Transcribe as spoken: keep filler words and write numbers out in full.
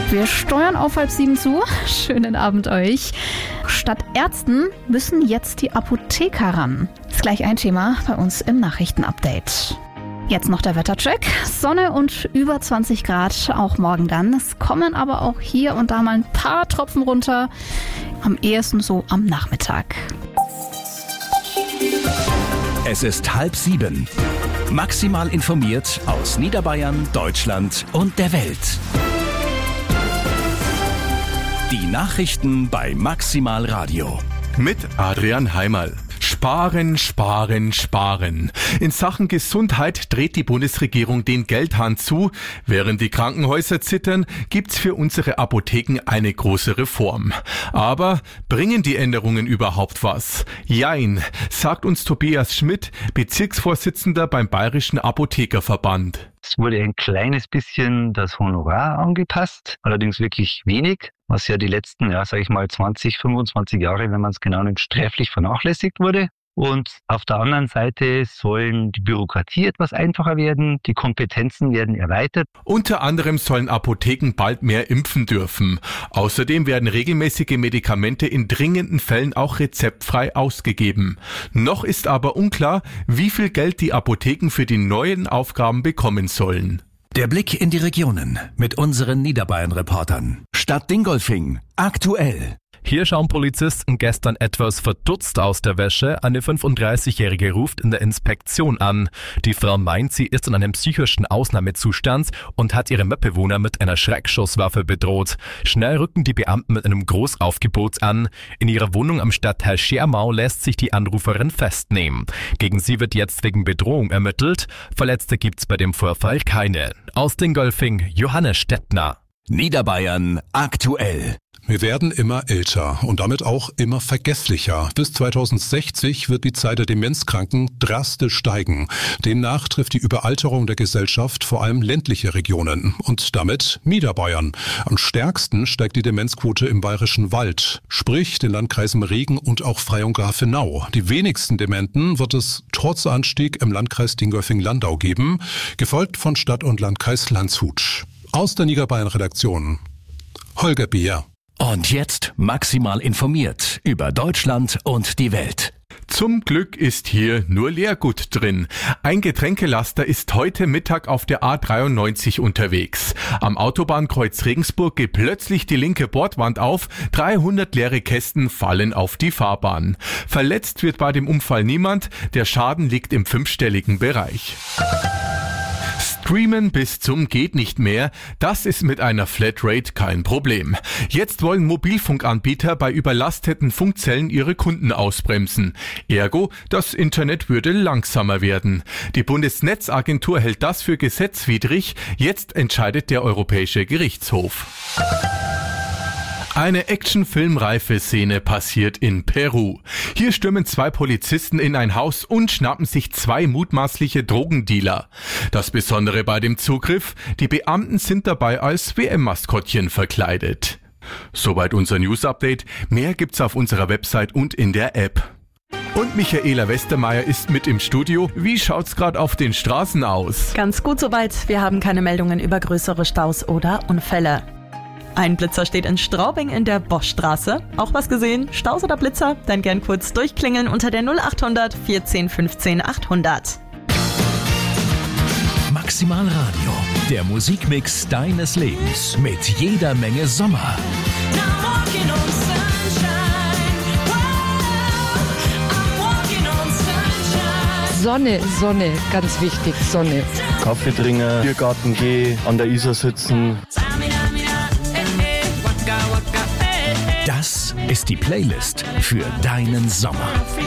Wir steuern auf halb sieben zu. Schönen Abend euch. Statt Ärzten müssen jetzt die Apotheker ran. Ist gleich ein Thema bei uns im Nachrichtenupdate. Jetzt noch der Wettercheck. Sonne und über zwanzig Grad, auch morgen dann. Es kommen aber auch hier und da mal ein paar Tropfen runter. Am ehesten so am Nachmittag. Es ist halb sieben. Maximal informiert aus Niederbayern, Deutschland und der Welt. Die Nachrichten bei Maximal Radio. Mit Adrian Heimerl. Sparen, sparen, sparen. In Sachen Gesundheit dreht die Bundesregierung den Geldhahn zu. Während die Krankenhäuser zittern, gibt's für unsere Apotheken eine große Reform. Aber bringen die Änderungen überhaupt was? Jein, sagt uns Tobias Schmidt, Bezirksvorsitzender beim Bayerischen Apothekerverband. Es wurde ein kleines bisschen das Honorar angepasst, allerdings wirklich wenig, was ja die letzten, ja, sage ich mal, zwanzig, fünfundzwanzig Jahre, wenn man es genau nimmt, sträflich vernachlässigt wurde. Und auf der anderen Seite sollen die Bürokratie etwas einfacher werden, die Kompetenzen werden erweitert. Unter anderem sollen Apotheken bald mehr impfen dürfen. Außerdem werden regelmäßige Medikamente in dringenden Fällen auch rezeptfrei ausgegeben. Noch ist aber unklar, wie viel Geld die Apotheken für die neuen Aufgaben bekommen sollen. Der Blick in die Regionen mit unseren Niederbayern-Reportern. Stadt Dingolfing, aktuell. Hier schauen Polizisten gestern etwas verdutzt aus der Wäsche. Eine fünfunddreißigjährige ruft in der Inspektion an. Die Frau meint, sie ist in einem psychischen Ausnahmezustand und hat ihre Mitbewohner mit einer Schreckschusswaffe bedroht. Schnell rücken die Beamten mit einem Großaufgebot an. In ihrer Wohnung am Stadtteil Schermau lässt sich die Anruferin festnehmen. Gegen sie wird jetzt wegen Bedrohung ermittelt. Verletzte gibt's bei dem Vorfall keine. Aus Dingolfing, Johannes Stettner. Niederbayern aktuell. Wir werden immer älter und damit auch immer vergesslicher. Bis zweitausendsechzig wird die Zahl der Demenzkranken drastisch steigen. Demnach trifft die Überalterung der Gesellschaft vor allem ländliche Regionen und damit Niederbayern. Am stärksten steigt die Demenzquote im Bayerischen Wald, sprich den Landkreisen Regen und auch Frey und Grafenau. Die wenigsten Dementen wird es trotz Anstieg im Landkreis Dingolfing-Landau geben, gefolgt von Stadt- und Landkreis Landshut. Aus der Niederbayern-Redaktion Holger Beer. Und jetzt maximal informiert über Deutschland und die Welt. Zum Glück ist hier nur Leergut drin. Ein Getränkelaster ist heute Mittag auf der A dreiundneunzig unterwegs. Am Autobahnkreuz Regensburg geht plötzlich die linke Bordwand auf. dreihundert leere Kästen fallen auf die Fahrbahn. Verletzt wird bei dem Unfall niemand. Der Schaden liegt im fünfstelligen Bereich. Streamen bis zum geht nicht mehr, das ist mit einer Flatrate kein Problem. Jetzt wollen Mobilfunkanbieter bei überlasteten Funkzellen ihre Kunden ausbremsen. Ergo, das Internet würde langsamer werden. Die Bundesnetzagentur hält das für gesetzwidrig. Jetzt entscheidet der Europäische Gerichtshof. Eine actionfilmreife Szene passiert in Peru. Hier stürmen zwei Polizisten in ein Haus und schnappen sich zwei mutmaßliche Drogendealer. Das Besondere bei dem Zugriff, die Beamten sind dabei als W M-Maskottchen verkleidet. Soweit unser News-Update. Mehr gibt's auf unserer Website und in der App. Und Michaela Westermeier ist mit im Studio. Wie schaut's gerade auf den Straßen aus? Ganz gut soweit. Wir haben keine Meldungen über größere Staus oder Unfälle. Ein Blitzer steht in Straubing in der Boschstraße. Auch was gesehen? Staus oder Blitzer? Dann gern kurz durchklingeln unter der null achthundert vierzehn fünfzehn achthundert. Maximal Radio, der Musikmix deines Lebens mit jeder Menge Sommer. Sonne, Sonne, ganz wichtig, Sonne. Kaffee trinken, Biergarten gehen, an der Isar sitzen. Das ist die Playlist für deinen Sommer.